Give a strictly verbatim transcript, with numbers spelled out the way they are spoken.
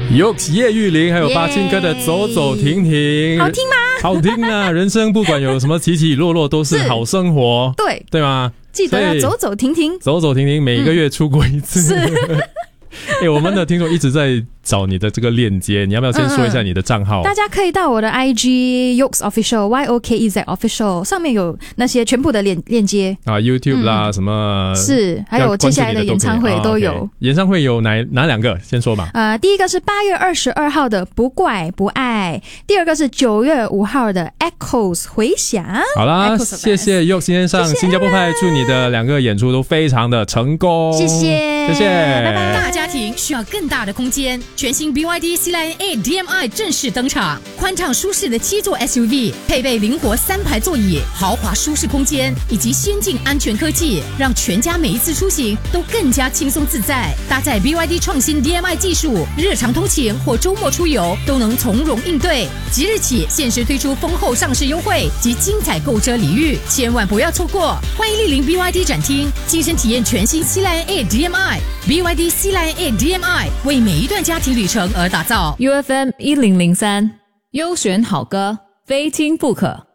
Yoks 叶玉玲还有八千哥的走走停停， 好听吗？ 好听啊！人生不管有什么起起落落，都是好生活， 对对吗？ 记得要走走停停， 走走停停，每一个月出过一次。 是。 欸、我们的听众一直在找你的这个链接，你要不要先说一下你的账号？ 嗯嗯大家可以到我的 I G Yoks Official Y O K E Z Official 上面有那些全部的链链接啊 ，YouTube 啦、嗯，什么是，还有接下来的演唱会都有。 哦 okay、演唱会有哪哪两个？先说吧。 呃，第一个是八月二十二号的不怪不爱，第二个是九月五号的 Echoes 回响。 好啦，谢谢 Yoks 今天上新加坡派，祝你的两个演出都非常的成功。 谢谢， 谢谢， 拜拜。 大家庭需要更大的空间，全新 B Y D C Line A D M I 正式登场，宽敞舒适的七座 S U V， 配备灵活三排座椅，豪华舒适空间以及先进安全科技，让全家每一次出行都更加轻松自在。搭载 B Y D 创新 D M I 技术，日常通勤或周末出游都能从容应对。即日起限时推出丰厚上市优惠及精彩购车礼遇，千万不要错过！欢迎莅临 B Y D 展厅，亲身体验全新 C Line A D M I。B Y D C Line A D M I 为每一段家庭旅程而打造。 U F M 一零零三，优选好歌，非听不可。